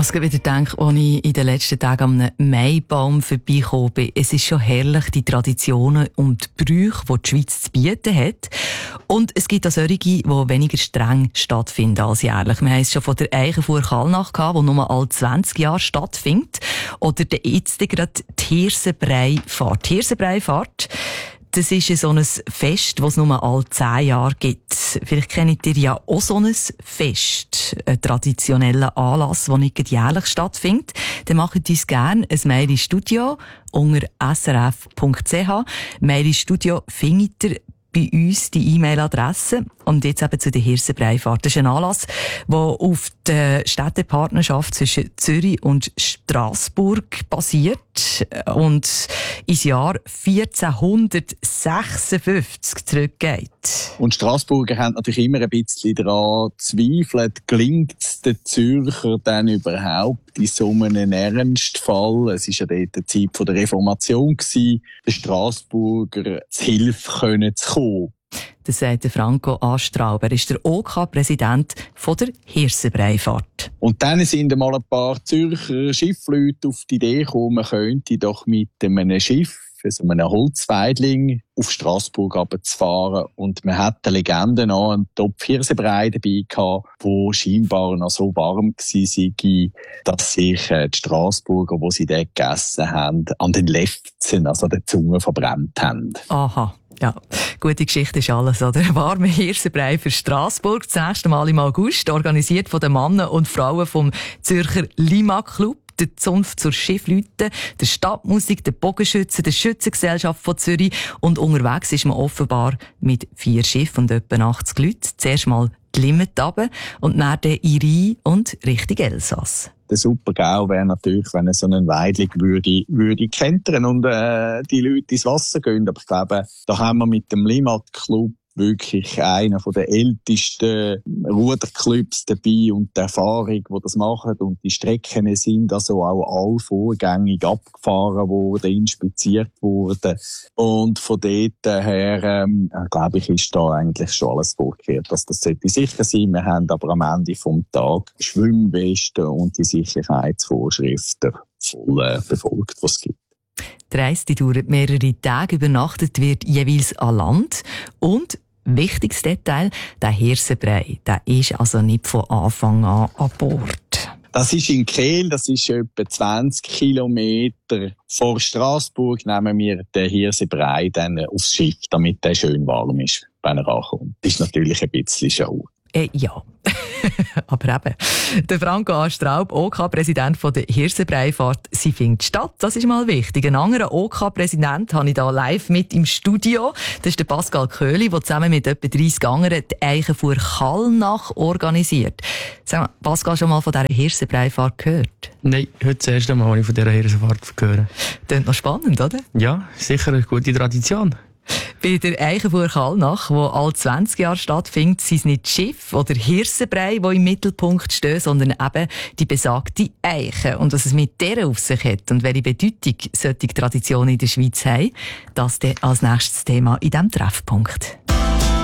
Was ich wieder denke, als ich in den letzten Tagen am Maibaum vorbeigekommen bin, es ist schon herrlich, die Traditionen und die Brüche, die die Schweiz zu bieten hat. Und es gibt auch solche, die weniger streng stattfinden als jährlich. Wir haben es schon von der Eichenfuhr Kallnach gehabt, die nur alle 20 Jahre stattfindet. Oder jetzt gerade die Hirsenbreifahrt. Die Hirsenbreifahrt, das ist so ein Fest, das es nur alle 10 Jahre gibt. Vielleicht kennt ihr ja auch so ein Fest, einen traditionellen Anlass, der nicht jährlich stattfindet. Dann macht uns gerne ein Mail ins Studio unter srf.ch. Mail ins Studio findet ihr bei uns die E-Mail-Adresse. Und jetzt eben zu der Hirsenbreifahrt. Das ist ein Anlass, der auf der Städtepartnerschaft zwischen Zürich und Straßburg basiert und ins Jahr 1456 zurückgeht. Und Straßburger haben natürlich immer ein bisschen daran gezweifelt, gelingt es den Zürcher dann überhaupt in so einem Ernstfall? Es war ja dort die Zeit der Reformation, den Straßburger zu Hilfe zu kommen. Das sagt Franco A. Straub. Er ist der OK-Präsident der Hirsenbreifahrt. Und dann sind einmal ein paar Zürcher Schiffleute auf die Idee gekommen, man könnte doch mit einem Schiff, so einem Holzweidling, auf Straßburg runterzufahren. Und man hat eine Legende noch, einen Topf Hirsenbrei dabei gehabt, wo scheinbar noch so warm war, dass sich die Straßburger, die sie dort gegessen haben, an den Lefzen, also an der Zunge verbrannt haben. Aha. Ja, gute Geschichte ist alles, oder? Warme Hirsenbrei für Straßburg, das nächste Mal im August, organisiert von den Männern und Frauen vom Zürcher Lima-Club, der Zunft zur Schiffleute, der Stadtmusik, der Bogenschützen, der Schützengesellschaft von Zürich. Und unterwegs ist man offenbar mit 4 Schiffen und etwa 80 Leuten. Zuerst mal die Limmat runter und dann in Rhein und Richtung Elsass. Der Super-GAU wäre natürlich, wenn er so einen Weidling würde kentern und die Leute ins Wasser gehen. Aber ich glaube, da haben wir mit dem Limmat-Club wirklich einer der ältesten Ruderclubs dabei und die Erfahrung, die das machen. Und die Strecken sind also auch all vorgängig abgefahren worden, inspiziert worden. Und von dort her, glaube ich, ist da eigentlich schon alles vorgekehrt, dass das sollte sicher sein. Wir haben aber am Ende vom Tag Schwimmwesten und die Sicherheitsvorschriften voll befolgt, was es gibt. Die Reise dauert mehrere Tage, übernachtet wird jeweils an Land und wichtiges Detail, der Hirsenbrei, der ist also nicht von Anfang an Bord. Das ist in Kehl, das ist etwa 20 Kilometer vor Straßburg. Nehmen wir den Hirsenbrei dann aufs Schiff, damit der schön warm ist, wenn er ankommt. Das ist natürlich ein bisschen Show. Ja. Aber eben, der Franco A. Straub, OK-Präsident der Hirsenbreifahrt, sie findet statt. Das ist mal wichtig. Einen anderen OK-Präsident habe ich da live mit im Studio. Das ist der Pascal Köhli, der zusammen mit etwa 30 anderen die Eichenfuhr Kallnach organisiert. Sag mal, Pascal, schon mal von dieser Hirsenbreifahrt gehört? Nein, heute das erste Mal, als ich von dieser Hirsenfahrt höre. Klingt noch spannend, oder? Ja, sicher eine gute Tradition. Bei der Eichenfuhr Kallnach, die alle 20 Jahre stattfindet, sind es nicht Schiff oder Hirsenbrei, die im Mittelpunkt stehen, sondern eben die besagte Eiche. Und was es mit der auf sich hat und welche Bedeutung solche Traditionen in der Schweiz haben, das dann als nächstes Thema in diesem Treffpunkt.